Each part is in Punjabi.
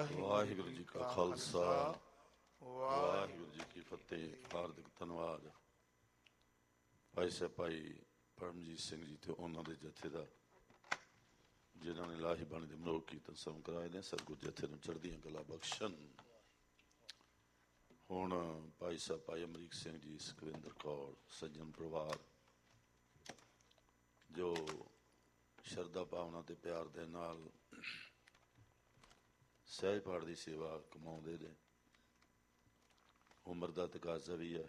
ਵਾਹਿਗੁਰੂ ਜੀ ਕਾ ਖਾਲਸਾ ਵਾਹਿਗੁਰੂ ਜੀ ਕੀ ਫਤਿਹ। ਹਾਰਦਿਕ ਧੰਨਵਾਦ ਭਾਈ ਸਾਹਿਬ ਭਾਈ ਪਰਮਜੀਤ ਸਿੰਘ ਜੀ ਤੇ ਉਹਨਾਂ ਦੇ ਜਥੇ ਦਾ, ਜਿਨ੍ਹਾਂ ਨੇ ਲਾਹੀ ਬਾਣੀ ਦੇ ਮਨੋਹ ਕੀਰਤਨ ਸਮ ਕਰਾਏ ਨੇ। ਸਤਿਗੁਰ ਜਥੇ ਨੂੰ ਚੜ੍ਹਦੀਆਂ ਕਲਾ ਬਖਸ਼ਣ। ਹੁਣ ਭਾਈ ਸਾਹਿਬ ਭਾਈ ਅਮਰੀਕ ਸਿੰਘ ਜੀ, ਸੁਖਵਿੰਦਰ ਕੌਰ, ਸੱਜਣ ਪਰਿਵਾਰ ਜੋ ਸ਼ਰਧਾ ਭਾਵਨਾ ਤੇ ਪਿਆਰ ਦੇ ਨਾਲ ਸਹਿਜ ਪਾਠ ਦੀ ਸੇਵਾ ਕਮਾਉਂਦੇ ਨੇ। ਉਮਰ ਦਾ ਤਕਾਜ਼ਾ ਵੀ ਹੈ,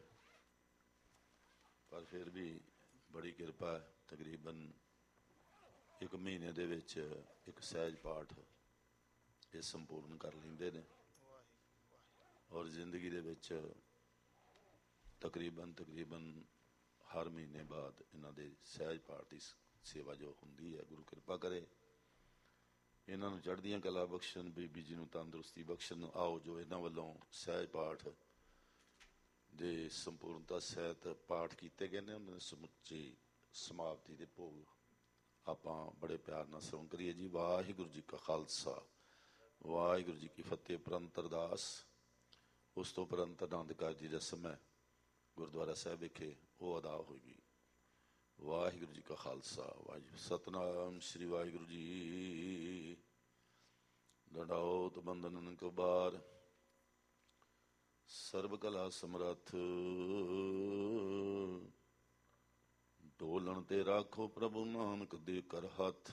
ਪਰ ਫਿਰ ਵੀ ਬੜੀ ਕਿਰਪਾ ਹੈ। ਤਕਰੀਬਨ 1 ਮਹੀਨੇ ਦੇ ਵਿੱਚ ਇੱਕ ਸਹਿਜ ਪਾਠ ਇਹ ਸੰਪੂਰਨ ਕਰ ਲੈਂਦੇ ਨੇ, ਔਰ ਜ਼ਿੰਦਗੀ ਦੇ ਵਿੱਚ ਤਕਰੀਬਨ ਹਰ ਮਹੀਨੇ ਬਾਅਦ ਇਹਨਾਂ ਦੇ ਸਹਿਜ ਪਾਠ ਦੀ ਸੇਵਾ ਜੋ ਹੁੰਦੀ ਹੈ, ਗੁਰੂ ਕਿਰਪਾ ਕਰੇ ਇਹਨਾਂ ਨੂੰ ਚੜ੍ਹਦੀਆਂ ਕਲਾ ਬਖਸ਼ਣ, ਬੀਬੀ ਜੀ ਨੂੰ ਤੰਦਰੁਸਤੀ ਬਖਸ਼ਣ। ਆਓ ਜੋ ਇਹਨਾਂ ਵੱਲੋਂ ਸਹਿਜ ਪਾਠ ਦੇ ਸੰਪੂਰਨਤਾ ਸਹਿਤ ਪਾਠ ਕੀਤੇ ਗਏ ਨੇ, ਉਹਨਾਂ ਦੀ ਸਮੁੱਚੀ ਸਮਾਪਤੀ ਦੇ ਭੋਗ ਆਪਾਂ ਬੜੇ ਪਿਆਰ ਨਾਲ ਸਰਵਣ ਕਰੀਏ ਜੀ। ਵਾਹਿਗੁਰੂ ਜੀ ਕਾ ਖਾਲਸਾ ਵਾਹਿਗੁਰੂ ਜੀ ਕੀ ਫਤਿਹ। ਪ੍ਰੰਤ ਅਰਦਾਸ, ਉਸ ਤੋਂ ਉਪਰੰਤ ਆਨੰਦ ਕਾਰਜ ਦੀ ਰਸਮ ਹੈ ਗੁਰਦੁਆਰਾ ਸਾਹਿਬ ਵਿਖੇ, ਉਹ ਅਦਾ ਹੋਏਗੀ। ਵਾਹਿਗੁਰੂ ਜੀ ਕਾ ਖਾਲਸਾ ਵਾਹਿਗੁਰੂ। ਸਤਨਾਮ ਸ਼੍ਰੀ ਵਾਹਿਗੁਰੂ ਜੀ। ਦੰਡਾਉਤ ਬੰਦਨ ਕਬਾਰ, ਸਰਬ ਕਲਾ ਸਮਰੱਥ, ਢੋਲਣ ਤੇ ਰਾਖੋ ਪ੍ਰਭੂ ਨਾਨਕ ਦੇ ਕਰ ਹੱਥ।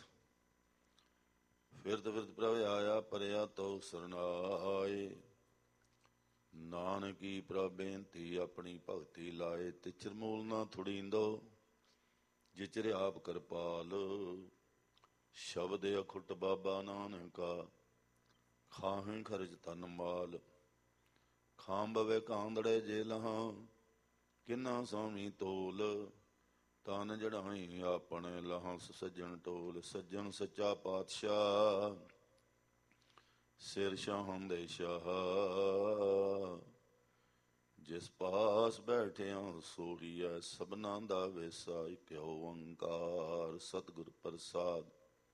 ਫਿਰਤ ਫਿਰਤ ਪ੍ਰਭ ਆਇਆ, ਪਰਿਆ ਤੋ ਸਰਨਾਏ। ਨਾਨਕੀ ਪ੍ਰਭ ਬੇਨਤੀ, ਆਪਣੀ ਭਗਤੀ ਲਾਏ। ਤਿਚਰ ਮੂਲ ਨਾ ਥੁੜੀਂਦੋ, ਜਿਚਰ ਆਪ ਕਿਰਪਾਲ। ਸ਼ਬਦ ਅਖੁੱਟ ਬਾਬਾ ਨਾਨਕਾ, ਖਾਹੇ ਖਰਚ ਤਨ ਮਾਲ। ਖਾਂਬਵੇ ਕਾਂਦੜੇ ਜੇ ਲਹਾਂ, ਕਿੰਨਾ ਸਾਮੀ ਤੋਲ। ਤਨ ਜੜਾਈ ਆਪਣੇ ਲਹਾਂ, ਸੱਜਣ ਟੋਲ। ਸੱਜਣ ਸੱਚਾ ਪਾਤਸ਼ਾਹ, ਸਿਰ ਸ਼ਾਹਾਂ ਦੇ ਸ਼ਾਹ। ਜਿਸ ਪਾਸ ਬੈਠਿਆਂ ਸੋਹੀਐ, ਸਭਨਾ ਦਾ ਵੇਸਾ। ਇਕ ਓੰਕਾਰ ਸਤਿਗੁਰ ਪ੍ਰਸਾਦ।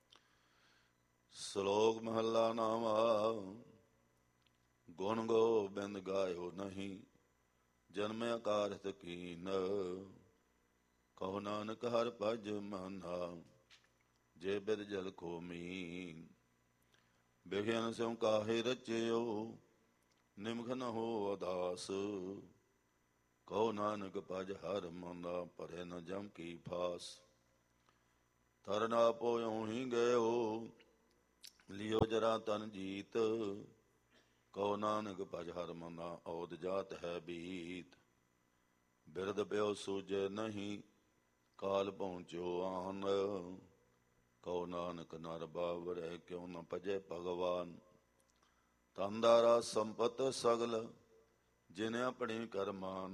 ਸ਼ਲੋਕ ਮਹੱਲਾ ਨਾਵਾ, ਗੁਣ ਗੋਬਿੰਦ ਗਾਇਓ ਨਹੀਂ, ਜਨਮਿਆ ਕਾਰਤ ਕੀਨ। ਕਹੋ ਨਾਨਕ ਹਰਿ ਭਜ ਮਨਾ, ਜੇ ਬਿਦ ਜਲ ਕੋ ਮੀਨ। ਬਿਘਿਨ ਸਿਉ ਕਾਹੇ ਰਚਿਓ, ਨਿਮਖ ਨ ਹੋ ਅਦਾਸ। ਕਹੋ ਨਾਨਕ ਭਜ ਹਰਿ ਮਨਾ, ਪਰੇ ਨ ਜਮ ਕੀ ਫਾਸ। ਤਰਨ ਆਪੋ ਇਉ ਹੀ ਗਇਓ, ਲਿਓ ਜਰਾ ਤਨ ਜੀਤ। ਕਹੋ ਨਾਨਕ ਭਜ ਹਰਿ ਮਨਾ, ਔਦ ਜਾਤ ਹੈ ਬੀਤ। ਬਿਰਧ ਪਿਓ ਸੂਝੇ ਨਹੀਂ, ਕਾਲ ਪਹੁੰਚਿਓ ਆਨ। ਕਹੋ ਨਾਨਕ ਨਰ ਬਾਵਰੈ, ਕਿਉ ਨ ਭਜੈ ਭਗਵਾਨ। ਧਨ ਦਾਰਾ ਸੰਪਤ ਸਗਲ, ਜਿਨ ਆਪਣੀ ਕਰਮਾਨ।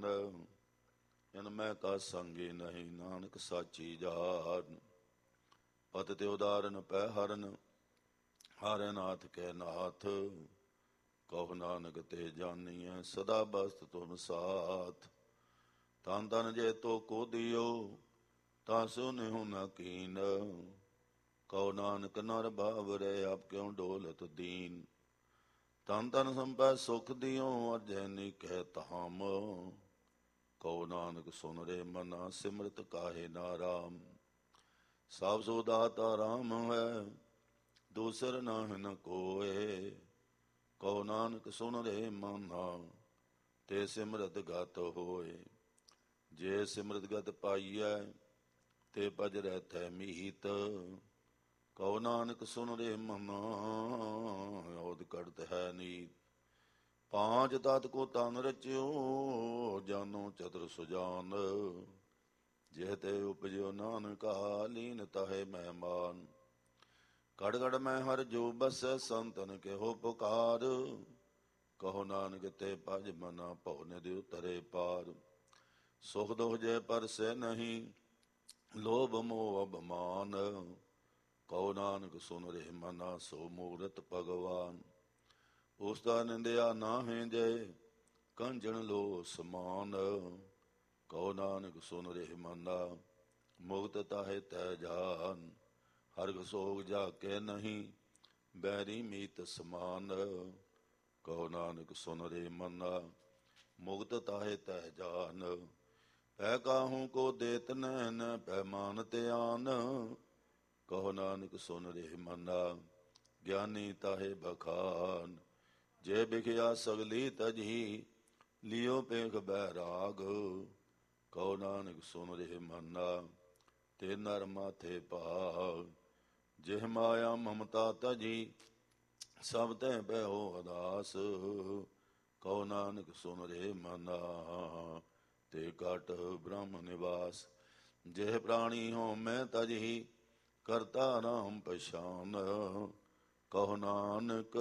ਇਨ ਮੈਂ ਕਾ ਸੰਗੀ ਨਹੀਂ, ਨਾਨਕ ਸਾਚੀ ਜਾਨ। ਪਤ ਤੇ ਉਦਾਰਨ ਪੈ ਹਰਨ, ਹਾਰੈ ਨਾਥ ਕੈ ਨਾਥ। ਕਹੋ ਨਾਨਕ ਤੇ ਜਾਨੀਐ, ਸਦਾ ਬਸਤ ਤੁਮ ਸਾਥ। ਧਨ ਧਨ ਜੇ ਤੋ ਕੋ ਦਿਓ, ਤਾਂ ਸੋ ਨਿਹੁ ਨ ਕੀਨ। ਕਹੋ ਨਾਨਕ ਨਰ ਬਾਵਰੈ, ਆਪ ਕਿਉ ਡੋਲਤ ਦੀਨ। ਧਨ ਧਨ ਸੰਪੈ ਸੁਖ ਦਿਓ, ਅਰਜੈ ਨੀਕੈ ਧਾਮ। ਕਹੋ ਨਾਨਕ ਸੁਨ ਰੇ ਮਨਾ, ਸਿਮਰਤ ਕਾਹੇ ਨਾਰਾਮ। ਸਭ ਸੋ ਦਾਤਾ ਰਾਮ ਹੈ, ਦੂਸਰ ਨਾਹਿ ਨ ਕੋਇ। ਕਹੋ ਨਾਨਕ ਸੁਨ ਰੇ ਮਨਾ, ਤੇ ਸਿਮਰਤ ਗਤ ਹੋਏ। ਜੇ ਸਿਮਰਤ ਗਤ ਪਾਈਐ, ਤੇ ਭਜ ਰਹਿਥੈ ਮੀਤ। ਕਹੋ ਨਾਨਕ ਸੁਨ ਰੇ ਮਨਾ, ਔਦ ਕੜਤ ਹੈ ਨੀਤ। ਪਾਂਚ ਤਤ ਕੋ ਤਨ ਰਚਿਓ, ਜਾਨੋ ਚਤੁਰ ਸੁਜਾਨ। ਜਿਹ ਤੇ ਉਪਜਿਓ ਨਾਨਕਾ, ਲੀਨ ਤਹੈ ਮਹਿਮਾਨ। ਘੜ ਘੜ ਮੈਂ ਹਰਿ ਜੋ ਬਸੈ, ਸੰਤਨ ਕਹੋ ਪੁਕਾਰ। ਕਹੋ ਨਾਨਕ ਤੇ ਭਜ ਮਨਾ, ਭਉ ਨਿਧਿ ਉਤਰੇ ਪਾਰ। ਸੁਖ ਦੁਖ ਜੇ ਪਰਸੈ ਨਹੀਂ, ਲੋਭ ਮੋਹ ਅਭਿਮਾਨ। ਕਹੋ ਨਾਨਕ ਸੁਨ ਰੇ ਮਨਾ, ਸੋ ਮੂਰਤ ਭਗਵਾਨ। ਉਸ ਦਾ ਨਿੰਦਿਆ ਨਾਹਿ ਜੇ, ਕੰਜਣ ਲੋ ਸਮਾਨ। ਕਹੋ ਨਾਨਕ ਸੁਨ ਰੇ ਮਨਾ, ਮੁਕਤ ਤਾਹੇ ਤੈ ਜਾਨ। ਹਰਿ ਸੋਗ ਜਾ ਕੇ ਨਹੀਂ, ਬੈਰੀ ਮੀਤ ਸਮਾਨ। ਕਹੋ ਨਾਨਕ ਸੁਨ ਰੇ ਮਨਾ, ਮੁਕਤ ਤਾਹੇ ਤਹਿ ਜਾਨ। ਪੈ ਕਾਹੂ ਕੋ ਦੇਤ ਨੈਨ, ਪੈਮਾਨ ਧਿਆਨ। ਕਹੋ ਨਾਨਕ ਸੁਨ ਰੇ ਮਨਾ, ਗਿਆਨੀ ਤਾਹੇ ਬਖਾਨ। ਜੇ ਬਿਖਿਆ ਸਗਲੀ ਤਜੀ, ਲਿਓ ਪੇਖ ਬੈਰਾਗ। ਕਹੋ ਨਾਨਕ ਸੁਨ ਰੇ ਮਨਾ, ਤੇ ਨਰ ਮਾਥੇ ਭਾਗ। ਜਿਹ ਮਾਇਆ ਮਮਤਾ ਤਜੀ, ਸਭ ਤੈ ਬਹਿਓ ਅਦਾਸ। ਕਹੋ ਨਾਨਕ ਸੁਨ ਰੇ ਮਨਾ, ਤੇ ਘਟ ਬ੍ਰਹਮ ਨਿਵਾਸ। ਜਿਹ ਪ੍ਰਾਣੀ ਹੋ ਮੈਂ ਤਜੀ, ਕਰਤਾ ਰਾਮ ਪਛਾਨ। ਕਹੋ ਨਾਨਕ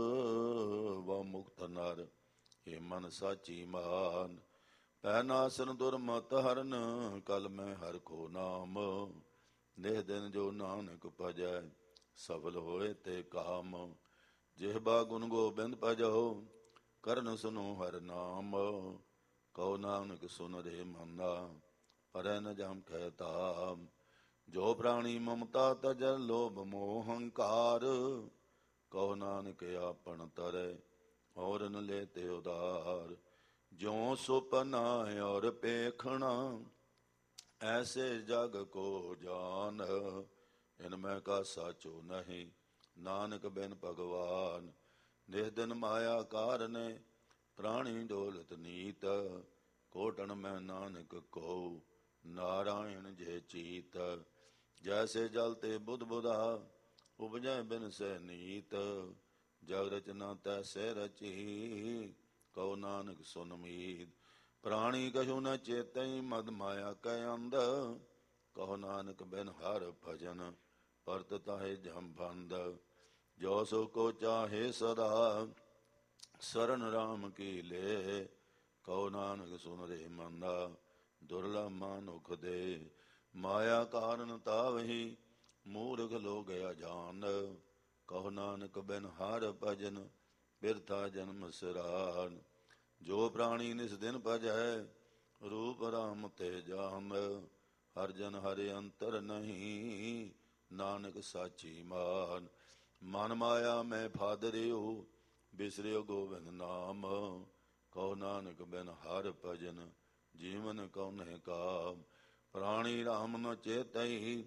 ਵਾ ਮੁਕਤ ਨਰ, ਏ ਮਨ ਸਾਚੀ ਮਾਨ। ਪੈ ਨਾਸਨ ਦੁਰਮਤ ਹਰਨ, ਕਲ ਮੈਂ ਹਰ ਕੋ ਨਾਮ। ਨਿਹ ਦਿਨ ਜੋ ਨਾਨਕ ਭਜੈ, ਸਫਲ ਹੋਏ ਤੇ ਕਾਮ। ਜਿਹਬਾ ਗੁਣ ਗੋਬਿੰਦ ਭਜੋ, ਕਰਨ ਸੁਨੋ ਹਰ ਨਾਮ। ਕਹੋ ਨਾਨਕ ਸੁਨ ਰੇ ਮਨਾ, ਪਰੈ ਨ ਜਮ ਕਹਿ ਤਾਮ। ਜੋ ਪ੍ਰਾਣੀ ਮਮਤਾ ਤਜੈ, ਲੋਭ ਮੋਹ ਹੰਕਾਰ। ਕਹੋ ਨਾਨਕ ਆਪਨ ਤਰੈ, ਔਰ ਨ ਲੇਤੇ ਉਧਾਰ। ਜਿਉ ਸੁਪਨਾ ਔਰ ਪੇਖਣਾ, ਐਸੇ ਜਗ ਕੋ ਜਾਨ। ਇਨ ਮੈਂ ਕਾ ਸਾਚੋ ਨਹੀਂ, ਨਾਨਕ ਬਿਨ ਭਗਵਾਨ। ਨਿਹ ਦਿਨ ਮਾਇਆ ਕਾਰਨੇ, ਪ੍ਰਾਣੀ ਡੋਲਤ ਨੀਤ। ਕੋਟਣ ਮੈਂ ਨਾਨਕ ਕਹੋ, ਨਾਰਾਇਣ ਜੇ ਚੀਤ। ਜੈਸੇ ਜਲ ਤੇ ਬੁੱਧ ਬੁਧਾ, ਉਪਜੈ ਬਿਨ ਸੈ ਨੀਤ। ਜਗ ਰਚਨਾ ਤੈਸੇ ਰਚੀ, ਕਹੋ ਨਾਨਕ ਸੁਨ ਮੀਤ। ਪ੍ਰਾਣੀ ਕਛੂ ਨ ਚੇਤਈ, ਮਦ ਮਾਇਆ ਕੈ ਅੰਧ। ਕਹੋ ਨਾਨਕ ਬਿਨ ਹਰ ਭਜਨ, ਪਰਤ ਤਾਹੇ ਜਮ ਬੰਦ। ਜੋ ਸੋ ਕੋ ਚਾਹੇ ਸਦਾ, ਸਰਨ ਰਾਮ ਕੀ ਲੇ। ਕਹੋ ਨਾਨਕ ਸੁਨ ਰੇ ਮਨਾ, ਦੁਰਲਭ ਮਾਨੁਖ ਦੇ। ਮਾਇਆ ਕਾਰਨ ਤਾਵਹੀ, ਮੂਰਖ ਲੋਗ ਅਜਾਨ। ਕਹੋ ਨਾਨਕ ਬਿਨ ਹਰ ਭਜਨ, ਬਿਰਥਾ ਜਨਮ ਸਿਰਾਨ। ਜੋ ਪ੍ਰਾਣੀ ਨਿਸ ਦਿਨ ਭਜੈ, ਰੂਪ ਰਾਮ ਤੇ ਜਾਨ। ਹਰ ਜਨ ਹਰਿ ਅੰਤਰ ਨਹੀਂ, ਨਾਨਕ ਸਾਚੀ ਮਾਨ। ਮਨ ਮਾਇਆ ਮੈਂ ਫਾਦਰਿਓ, ਬਿਸਰਿਓ ਗੋਬਿੰਦ ਨਾਮ। ਕਹੋ ਨਾਨਕ ਬਿਨ ਹਰ ਭਜਨ, ਜੀਵਨ ਕਉਨਹਿ ਕਾਮ। ਪ੍ਰਾਣੀ ਰਾਮ ਨ ਚੇਤਈ,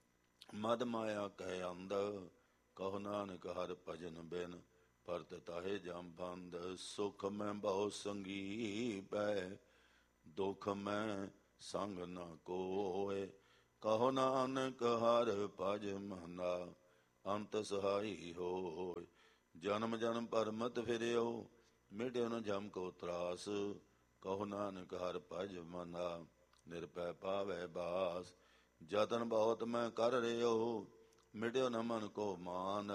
ਮਦ ਮਾਇਆ ਕਹਿ ਅੰਧ। ਕਹੋ ਨਾਨਕ ਹਰ ਭਜਨ ਬਿਨ, ਪਰਤ ਤਾਹੇ ਜਮ ਬੰਦ। ਸੁਖ ਮੈਂ ਬਹੁ ਸੰਗੀ ਪੈ, ਦੁਖ ਮੈਂ ਸੰਗ ਨ ਕੋਇ। ਕਹੋ ਨਾਨਕ ਹਰ ਭਜ ਮਨਾ, ਅੰਤ ਸਹਾਈ ਹੋਇ। ਜਨਮ ਜਨਮ ਪਰਮਤ ਫਿਰਿਓ, ਮਿਟਿਓ ਨ ਜਮ ਕੋ ਤਰਾਸ। ਕਹੋ ਨਾਨਕ ਹਰ ਭਜ ਮਨਾ, ਨਿਰਭੈ ਪਾਵੈ ਬਾਸ। ਜਤਨ ਬਹੁਤ ਮੈਂ ਕਰ ਰਿਓ, ਮਿਟਿਓ ਨ ਮਨ ਕੋ ਮਾਨ।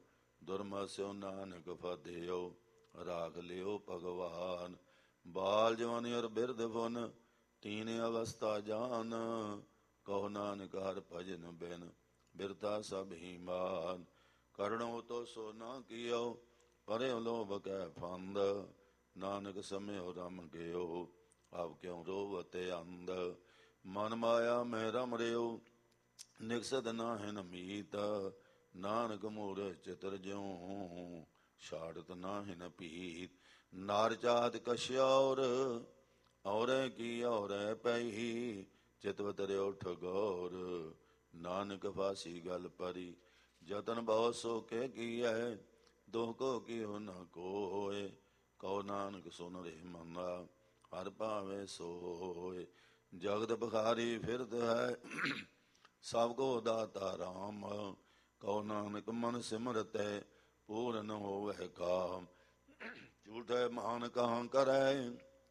ਦੁਰਮਸਿਓ ਨਾਨਕ ਫਤਿਓ, ਰਾਖ ਲਿਓ ਭਗਵਾਨ। ਬਾਲ ਜਵਾਨੀ ਔਰ ਬਿਰਧ ਫੁਨ, ਤੀਨ ਅਵਸਥਾ ਜਾਨ। ਕਹੋ ਨਾਨਕ ਹਰ ਭਜਨ ਬਿਨ, ਬਿਰਥਾ ਸਭ ਹੀ ਮਾਨ। ਕਰਣੋ ਤੋ ਸੋ ਨਾ ਕੀਓ, ਪਰਿਓ ਲੋਭ ਕੈ ਫੰਦ। ਨਾਨਕ ਸਮਿਓ ਰਮ ਗਿਓ, ਆਪ ਕਿਉ ਰੋਵਤ ਅੰਧ। ਮਨ ਮਾਇਆ ਮੈਂ ਰਮ ਰਿਓ, ਨਿਕਸਤ ਨਾਹਿਨ ਮੀਤ। ਨਾਨਕ ਮੂਰ ਚਿਤਰ ਜਿਉ, ਛਾੜਤ ਨਾਹਿਨ ਪੀਤ। ਨਾਰ ਚਾਹਤ ਕਛ ਔਰੈ ਕੀ ਔਰੈ ਪਈ, ਚਿਤਵ ਤਰਿਓ ਠਗੌਰ। ਨਾਨਕ ਫਾਸੀ ਗਲ ਪਰੀ, ਜਤਨ ਬਹੁ ਸੋ ਕੇ ਕੀਐ, ਦੁਖ ਕੋ ਕੀਓ ਨ ਕੋਇ। ਕਹੋ ਨਾਨਕ ਸੁਨ ਰੇ ਮਨਾ, ਹਰ ਭਾਵੇ ਸੋਇ। ਜਗਤ ਬਖਾਰੀ ਫਿਰਤ ਹੈ, ਸਭ ਕੋ ਦਾਤਾ ਰਾਮ। ਕਹੋ ਨਾਨਕ ਮਨ ਸਿਮਰਤੈ, ਪੂਰਨ ਹੋਵੈ ਕਾਮ। ਝੂਠੈ ਮਾਨ ਕਹਾਂ ਕਰੈ,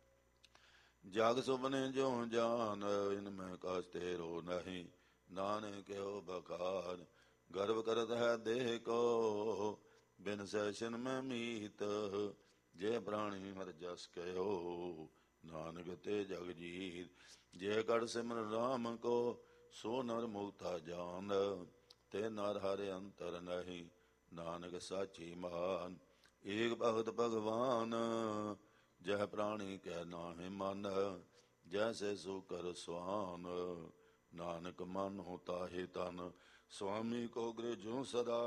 ਜਗ ਸੁਪਨੇ ਜੋ ਜਾਨ। ਇਨ ਮੈਂ ਕਛ ਤੇਰੋ ਨਹੀਂ, ਨਾਨਕ ਕਿਓ ਬਖਾਨ। ਗਰਵ ਕਰਤ ਹੈ ਦੇਹ ਕੋ, ਬਿਨ ਸੈਸ਼ਨ ਮੈਂ ਮੀਤ। ਜੇ ਪ੍ਰਾਣੀ ਹਰ ਜਸ ਕਹਿਓ, ਨਾਨਕ ਤੇ ਜਗ ਜੀਤ। ਜੇ ਕੜ ਸਿਮਰ ਰਾਮ ਕੋ, ਸੋ ਨਰ ਮੁਕਤਾ ਜਾਨ। ਤੇ ਨਰ ਹਰਿ ਅੰਤਰ ਨਹੀਂ, ਨਾਨਕ ਸਾਚੀ ਮਾਨ। ਏਕ ਭਗਤ ਭਗਵਾਨ, ਜਹ ਪ੍ਰਾਣੀ ਕੈ ਨਾਹਿ ਮਨ। ਜੈਸੇ ਸੋ ਕਰ ਸੁਆਨ, ਨਾਨਕ ਮਨੁ ਤਾਹੇ ਤਨ। ਸੁਆਮੀ ਕੋ ਗ੍ਰਹਿ ਜਿਉ ਸਦਾ,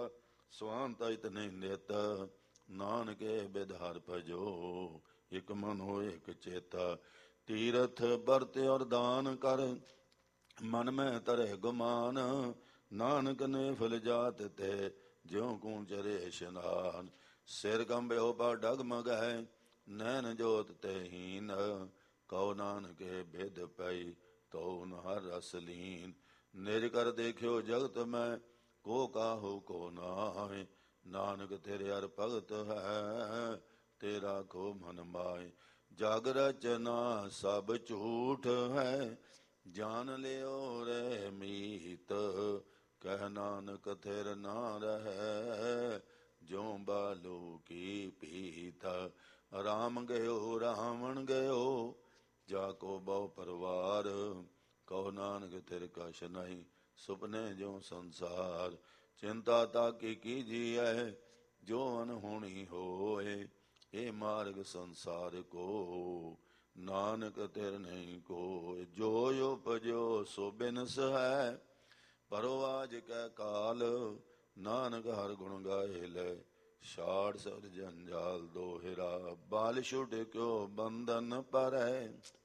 ਸਵਾਨਤਾ ਇਤਨੇ ਨਿਤ, ਨਾਨਕੇ ਬਿਧਾਰ ਭਜੋ, ਇਕ ਮਨ ਹੋਏ ਇਕ ਚੇਤਾ। ਤੀਰਥ ਬਰਤ ਔਰ ਦਾਨ ਕਰ, ਮਨ ਮੈਂ ਤਰੇ ਗੁਮਾਨ। ਨਾਨਕ ਨੇ ਫਲ ਜਾਤ ਤੇ, ਜਿਉ ਕੂ ਚਰੇ ਇਸ਼ਨਾਨ। ਸਿਰ ਕੰਬਿਓ ਪਾ ਡਗਮਗੈ, ਨੈਣ ਜੋਤ ਤੇ ਹੀਨ। ਕਉ ਨਾਨਕੇ ਬਿਧ ਪਈ, ਤਉ ਨ ਹਰ ਰਸ ਲੀਨ। ਨਿਜ ਕਰ ਦੇਖਿਓ ਜਗਤ ਮੈਂ, ਕੋ ਕਾਹੂ ਕੋ ਨਾਹਿ। ਨਾਨਕ ਤੇਰੇ ਹਰ ਭਗਤ ਹੈ, ਤੇਰਾ ਕੋ ਮਨ ਮਾਹਿ। ਜਗ ਰਚਨਾ ਸਭ ਝੂਠ ਹੈ, ਜਾਨ ਲਿਓ ਰੇ ਮੀਤ। ਕਹਿ ਨਾਨਕ ਥਿਰ ਨਾ ਰਹੈ, ਜਿਉ ਬਾਲੂ ਕੀ ਪੀਤ। ਰਾਮ ਗਇਓ ਰਾਵਣ ਗਇਓ, ਜਾ ਕੋ ਬਹੁ ਪਰਵਾਰ। ਕਹੋ ਨਾਨਕ ਥਿਰ ਕਛ ਨਹੀਂ, ਸੁਪਨੇ ਜੋ ਸੰਸਾਰ। ਚਿੰਤਾ ਤਾਕੀ ਕੀਜੀਐ, ਜੋ ਅਨਹੋਣੀ ਹੋਏ। ਇਹ ਮਾਰਗ ਸੰਸਾਰ ਕੋ, ਨਾਨਕ ਤਿਰ ਨਹੀਂ ਕੋਇ। ਜੋ ਉਪਜਿਓ ਸੋ ਬਿਨਸ ਹੈ, ਪਰਵਾਜ ਕੈ ਕਾਲ। ਨਾਨਕ ਹਰ ਗੁਣ ਗਾਏ ਲੈ, ਛਾੜ ਸਦ ਜੰਜਾਲ ਦੋਹਿਰਾ। ਬਾਲ ਛੁਟ ਕਿਉ ਬੰਧਨ ਪਰੈ,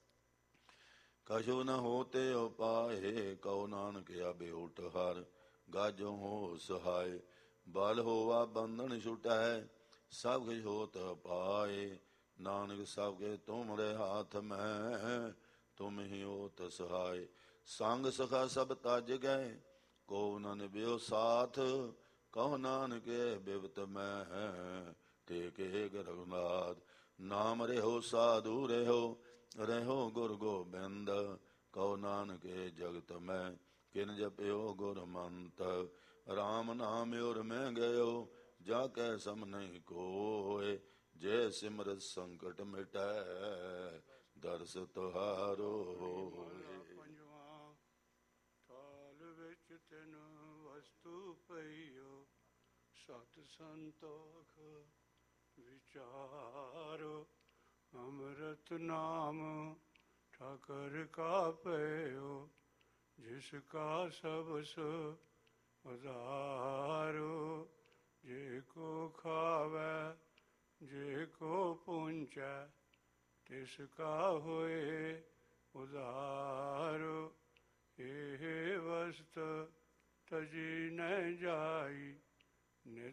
ਕਛੂ ਨ ਹੋਤੇ ਉਪਾਏ। ਕਉ ਨਾਨਕ ਆਬੇ ਉਠ ਹਰ, ਗਾਜੋ ਹੋ ਸਹਾਏ। ਬਲ ਹੋਵਾ ਬੰਧਨ ਛੁਟੈ, ਸਭ ਕੁਛ ਹੋਤ ਪਾਏ। ਨਾਨਕ ਸਭ ਕੇ ਤੁਮਰੇ ਹਾਥ ਮੈਂ, ਤੁਮ ਹੀ ਹੋਤ ਸਹਾਏ। ਸੰਗ ਸਖਾ ਸਭ ਤਜ ਗਏ, ਕੋ ਨ ਨਿਭਿਓ ਸਾਥ। ਕਹੋ ਨਾਨਕੇ ਬਿਪਤ ਮੈਂ, ਟੇਕ ਏਕ ਰਘੁਨਾਥ। ਨਾਮ ਰਹਿਓ ਸਾਧੂ ਰਹਿਓ, ਰਹਿਓ ਗੁਰ ਗੋਬਿੰਦ। ਕਹੋ ਨਾਨਕੇ ਜਗਤ ਮੈਂ, ਕਿਨ ਜਪਿਓ ਗੁਰ ਮੰਤ। ਰਾਮ ਨਾਮ ਔਰ ਮੈਂ ਗਇਓ, ਜਾ ਕੈ ਸਮ ਨਹੀਂ ਕੋਇ। ਜੇ ਸਿਮਰਤ ਸੰਕਟ ਮਿਟੈ, ਦਰਸ ਤੁਹਾਰੋ ਹੋਏ। ਪੰਜਵਾਂ ਥਾਲ ਵਿੱਚ ਤਿਨ ਵਸਤੂ ਪਈਓ, ਸਤ ਸੰਤੋਖ ਵਿਚਾਰੋ। ਅੰਮ੍ਰਿਤ ਨਾਮ ਠਾਕਰ ਕਾ ਪਇਓ, ਜਿਸ ਕਾ ਸਬਸ ਉਧਾਰੋ। ਜੇ ਕੋ ਖਾਵੈ ਜੇ ਕੋ ਪੁੰਚੈ, ਤਿਸ ਕਾ ਹੋਏ ਉਧਾਰੋ। ਇਹ ਵਸਤ ਤਜੀ ਨ ਜਾਈ, ਨਿਤ